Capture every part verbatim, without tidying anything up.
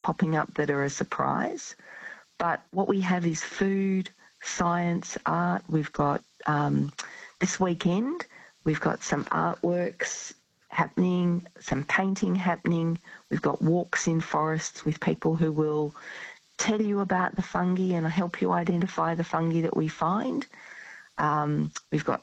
popping up that are a surprise. But what we have is food, science, art. We've got um, this weekend, we've got some artworks happening, some painting happening. We've got walks in forests with people who will tell you about the fungi and help you identify the fungi that we find. Um, we've got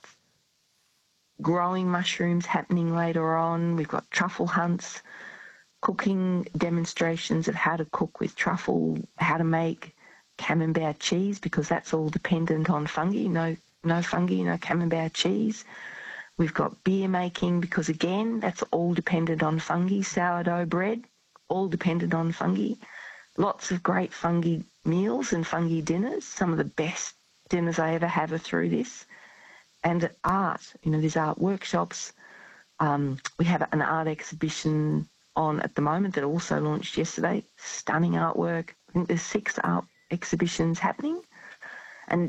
growing mushrooms happening later on. We've got truffle hunts, cooking demonstrations of how to cook with truffle, how to make camembert cheese, because that's all dependent on fungi. No, no fungi, no camembert cheese. We've got beer making, because again, that's all dependent on fungi. Sourdough bread, all dependent on fungi. Lots of great fungi meals and fungi dinners. Some of the best dinners I ever have are through this. And art, you know, there's art workshops. Um, we have an art exhibition on at the moment that also launched yesterday. Stunning artwork. I think there's six art exhibitions happening. And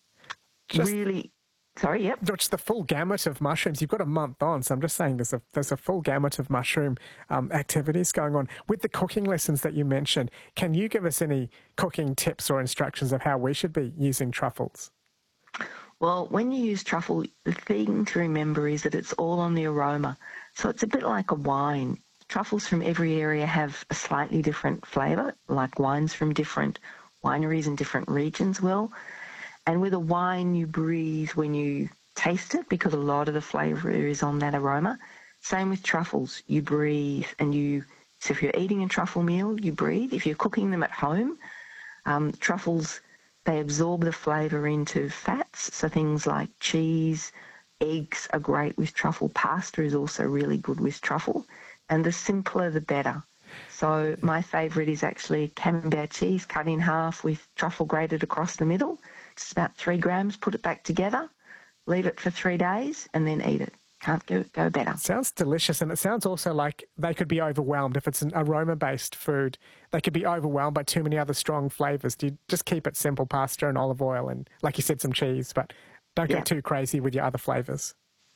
Just, really, sorry, yep. Just the full gamut of mushrooms. You've got a month on, so I'm just saying there's a there's a full gamut of mushroom um, activities going on. With the cooking lessons that you mentioned, can you give us any cooking tips or instructions of how we should be using truffles? Well, when you use truffle, the thing to remember is that it's all on the aroma. So it's a bit like a wine. Truffles from every area have a slightly different flavour, like wines from different wineries in different regions will. And with a wine, you breathe when you taste it, because a lot of the flavour is on that aroma. Same with truffles. You breathe and you... So if you're eating a truffle meal, you breathe. If you're cooking them at home, um, truffles... they absorb the flavour into fats, so things like cheese, eggs are great with truffle. Pasta is also really good with truffle. And the simpler, the better. So my favourite is actually camembert cheese cut in half with truffle grated across the middle. It's about three grams, put it back together, leave it for three days and then eat it. Can't go, go better. Sounds delicious, and it sounds also like they could be overwhelmed. If it's an aroma-based food, they could be overwhelmed by too many other strong flavours. Do you just keep it simple, pasta and olive oil and, like you said, some cheese, but don't yeah. get too crazy with your other flavours?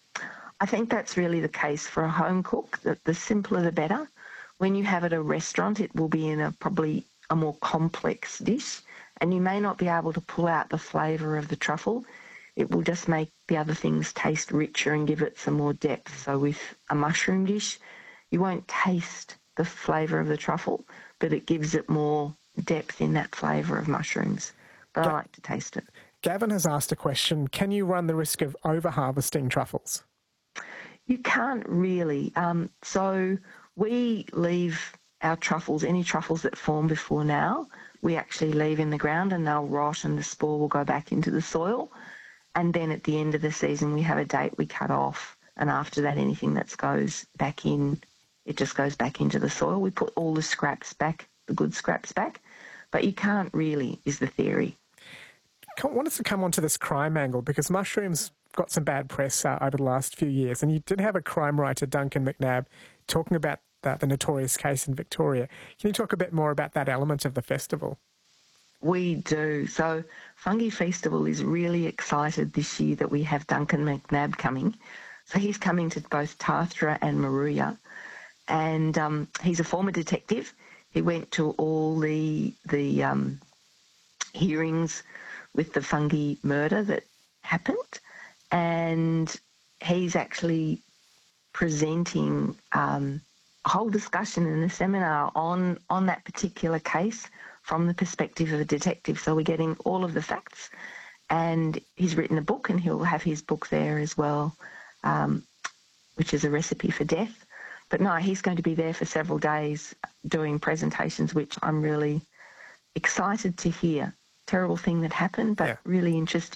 I think that's really the case for a home cook, that the simpler the better. When you have it at a restaurant, it will be in a probably a more complex dish, and you may not be able to pull out the flavour of the truffle. It will just make the other things taste richer and give it some more depth. So with a mushroom dish, you won't taste the flavour of the truffle, but it gives it more depth in that flavour of mushrooms. But I like to taste it. Gavin has asked a question. Can you run the risk of over-harvesting truffles? You can't really. Um, so we leave our truffles, any truffles that form before now, we actually leave in the ground and they'll rot and the spore will go back into the soil. And then at the end of the season, we have a date we cut off. And after that, anything that goes back in, it just goes back into the soil. We put all the scraps back, the good scraps back. But you can't really, is the theory. I wanted to come onto this crime angle because mushrooms got some bad press uh, over the last few years. And you did have a crime writer, Duncan McNabb, talking about the, the notorious case in Victoria. Can you talk a bit more about that element of the festival? We do. So Fungi Festival is really excited this year that we have Duncan McNabb coming. So he's coming to both Tathra and Moruya. And um, he's a former detective. He went to all the, the um, hearings with the fungi murder that happened. And he's actually presenting um, a whole discussion in a seminar on, on that particular case from the perspective of a detective. So we're getting all of the facts. And he's written a book, and he'll have his book there as well, um, which is A Recipe for Death. But no, he's going to be there for several days doing presentations, which I'm really excited to hear. Terrible thing that happened, but yeah. really interesting.